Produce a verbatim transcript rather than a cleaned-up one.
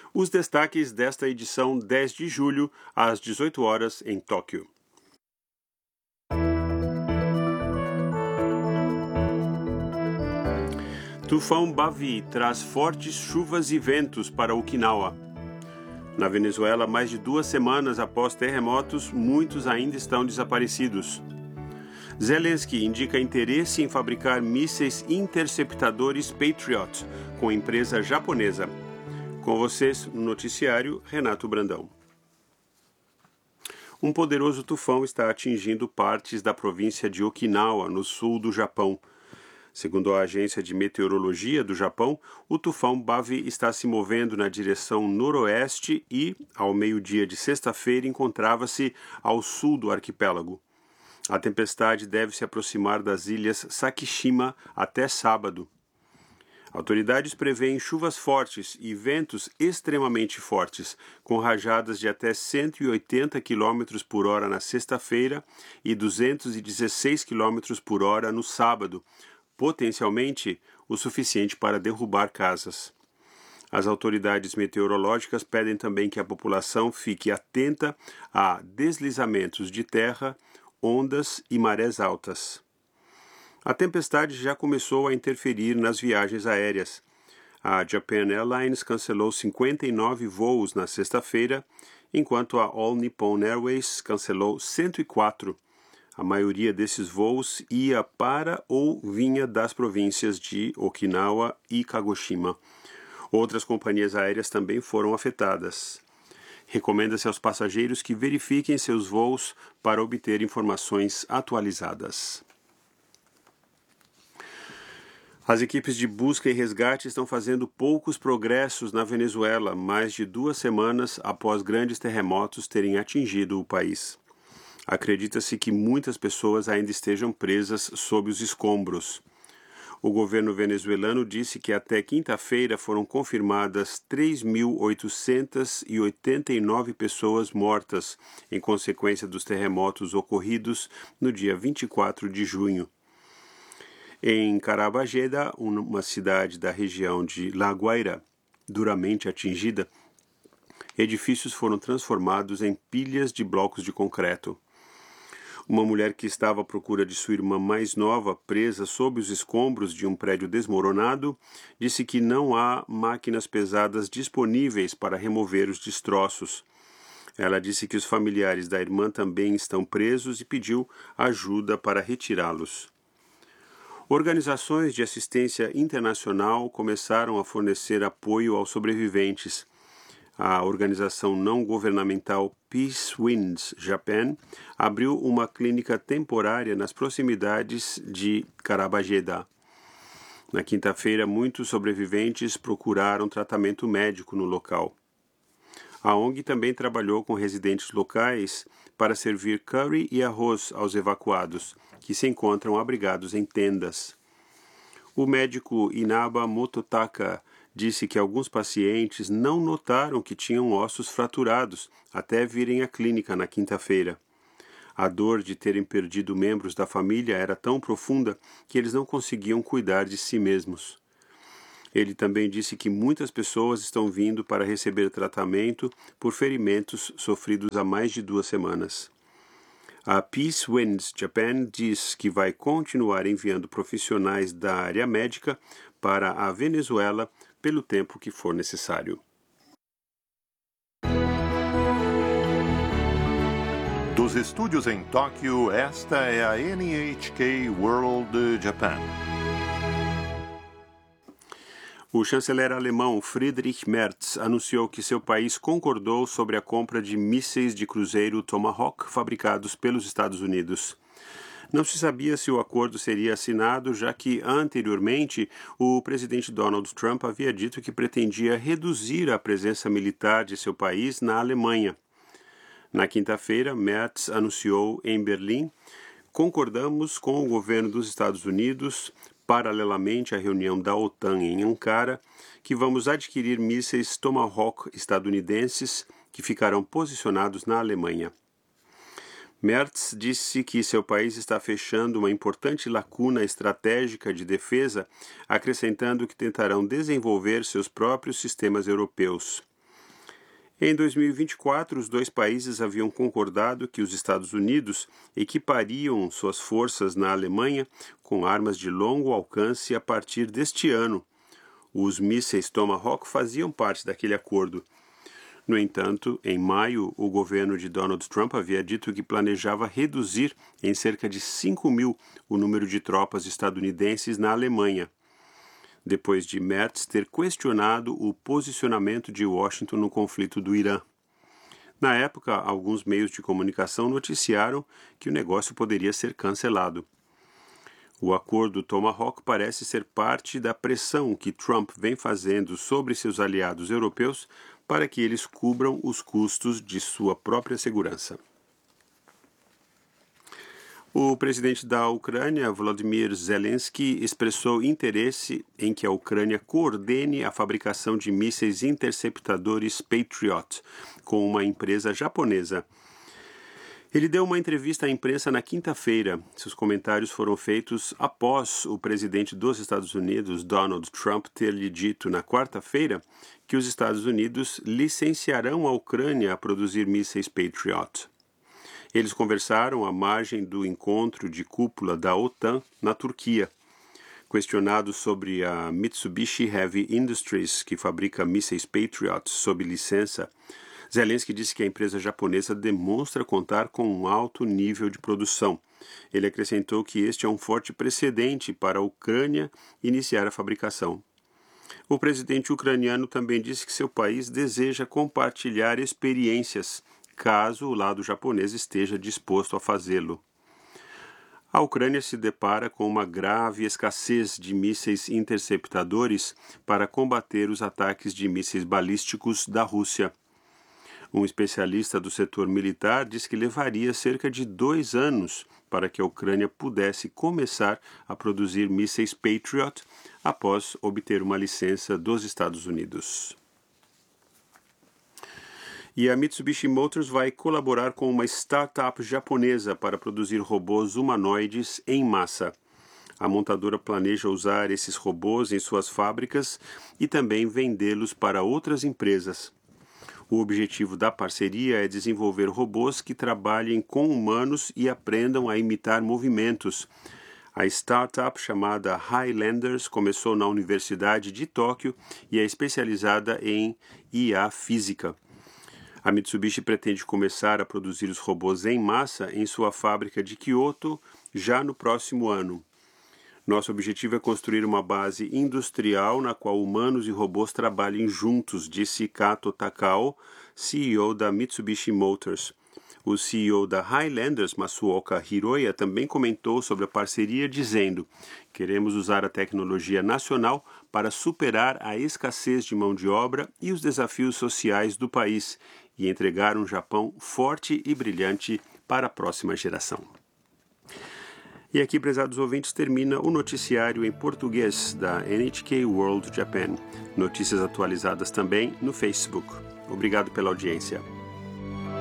Os destaques desta edição dez de julho, às dezoito horas, em Tóquio. Tufão Bavi traz fortes chuvas e ventos para Okinawa. Na Venezuela, mais de duas semanas após terremotos, muitos ainda estão desaparecidos. Zelensky indica interesse em fabricar mísseis interceptadores Patriot com empresa japonesa. Com vocês, no noticiário, Renato Brandão. Um poderoso tufão está atingindo partes da província de Okinawa, no sul do Japão. Segundo a Agência de Meteorologia do Japão, o tufão Bavi está se movendo na direção noroeste e, ao meio-dia de sexta-feira, encontrava-se ao sul do arquipélago. A tempestade deve se aproximar das ilhas Sakishima até sábado. Autoridades prevêem chuvas fortes e ventos extremamente fortes, com rajadas de até cento e oitenta quilômetros por hora na sexta-feira e duzentos e dezesseis quilômetros por hora no sábado, potencialmente o suficiente para derrubar casas. As autoridades meteorológicas pedem também que a população fique atenta a deslizamentos de terra, ondas e marés altas. A tempestade já começou a interferir nas viagens aéreas. A Japan Airlines cancelou cinquenta e nove voos na sexta-feira, enquanto a All Nippon Airways cancelou cento e quatro. A maioria desses voos ia para ou vinha das províncias de Okinawa e Kagoshima. Outras companhias aéreas também foram afetadas. Recomenda-se aos passageiros que verifiquem seus voos para obter informações atualizadas. As equipes de busca e resgate estão fazendo poucos progressos na Venezuela, mais de duas semanas após grandes terremotos terem atingido o país. Acredita-se que muitas pessoas ainda estejam presas sob os escombros. O governo venezuelano disse que até quinta-feira foram confirmadas três mil oitocentas e oitenta e nove pessoas mortas em consequência dos terremotos ocorridos no dia vinte e quatro de junho. Em Carabageda, uma cidade da região de La Guaira, duramente atingida, edifícios foram transformados em pilhas de blocos de concreto. Uma mulher que estava à procura de sua irmã mais nova, presa sob os escombros de um prédio desmoronado, disse que não há máquinas pesadas disponíveis para remover os destroços. Ela disse que os familiares da irmã também estão presos e pediu ajuda para retirá-los. Organizações de assistência internacional começaram a fornecer apoio aos sobreviventes. A organização não governamental Peace Winds Japan abriu uma clínica temporária nas proximidades de Carabageda. Na quinta-feira, muitos sobreviventes procuraram tratamento médico no local. A O N G também trabalhou com residentes locais para servir curry e arroz aos evacuados, que se encontram abrigados em tendas. O médico Inaba Mototaka disse que alguns pacientes não notaram que tinham ossos fraturados até virem à clínica na quinta-feira. A dor de terem perdido membros da família era tão profunda que eles não conseguiam cuidar de si mesmos. Ele também disse que muitas pessoas estão vindo para receber tratamento por ferimentos sofridos há mais de duas semanas. A Peace Winds Japan diz que vai continuar enviando profissionais da área médica para a Venezuela pelo tempo que for necessário. Dos estúdios em Tóquio, esta é a N H K World Japan. O chanceler alemão Friedrich Merz anunciou que seu país concordou sobre a compra de mísseis de cruzeiro Tomahawk fabricados pelos Estados Unidos. Não se sabia se o acordo seria assinado, já que, anteriormente, o presidente Donald Trump havia dito que pretendia reduzir a presença militar de seu país na Alemanha. Na quinta-feira, Merz anunciou em Berlim: concordamos com o governo dos Estados Unidos, paralelamente à reunião da OTAN em Ankara, que vamos adquirir mísseis Tomahawk estadunidenses que ficarão posicionados na Alemanha. Merz disse que seu país está fechando uma importante lacuna estratégica de defesa, acrescentando que tentarão desenvolver seus próprios sistemas europeus. Em dois mil e vinte e quatro, os dois países haviam concordado que os Estados Unidos equipariam suas forças na Alemanha com armas de longo alcance a partir deste ano. Os mísseis Tomahawk faziam parte daquele acordo. No entanto, em maio, o governo de Donald Trump havia dito que planejava reduzir em cerca de cinco mil o número de tropas estadunidenses na Alemanha, depois de Merz ter questionado o posicionamento de Washington no conflito do Irã. Na época, alguns meios de comunicação noticiaram que o negócio poderia ser cancelado. O acordo Tomahawk parece ser parte da pressão que Trump vem fazendo sobre seus aliados europeus para que eles cubram os custos de sua própria segurança. O presidente da Ucrânia, Volodymyr Zelensky, expressou interesse em que a Ucrânia coordene a fabricação de mísseis interceptadores Patriot com uma empresa japonesa. Ele deu uma entrevista à imprensa na quinta-feira. Seus comentários foram feitos após o presidente dos Estados Unidos, Donald Trump, ter lhe dito na quarta-feira que os Estados Unidos licenciarão a Ucrânia a produzir mísseis Patriot. Eles conversaram à margem do encontro de cúpula da OTAN na Turquia. Questionado sobre a Mitsubishi Heavy Industries, que fabrica mísseis Patriot sob licença, Zelensky disse que a empresa japonesa demonstra contar com um alto nível de produção. Ele acrescentou que este é um forte precedente para a Ucrânia iniciar a fabricação. O presidente ucraniano também disse que seu país deseja compartilhar experiências, caso o lado japonês esteja disposto a fazê-lo. A Ucrânia se depara com uma grave escassez de mísseis interceptadores para combater os ataques de mísseis balísticos da Rússia. Um especialista do setor militar diz que levaria cerca de dois anos para que a Ucrânia pudesse começar a produzir mísseis Patriot após obter uma licença dos Estados Unidos. E a Mitsubishi Motors vai colaborar com uma startup japonesa para produzir robôs humanoides em massa. A montadora planeja usar esses robôs em suas fábricas e também vendê-los para outras empresas. O objetivo da parceria é desenvolver robôs que trabalhem com humanos e aprendam a imitar movimentos. A startup chamada Highlanders começou na Universidade de Tóquio e é especializada em I A física. A Mitsubishi pretende começar a produzir os robôs em massa em sua fábrica de Kyoto já no próximo ano. Nosso objetivo é construir uma base industrial na qual humanos e robôs trabalhem juntos, disse Kato Takao, C E O da Mitsubishi Motors. O C E O da Highlanders, Masuoka Hiroya, também comentou sobre a parceria, dizendo: queremos usar a tecnologia nacional para superar a escassez de mão de obra e os desafios sociais do país e entregar um Japão forte e brilhante para a próxima geração. E aqui, prezados ouvintes, termina o noticiário em português da N H K World Japan. Notícias atualizadas também no Facebook. Obrigado pela audiência.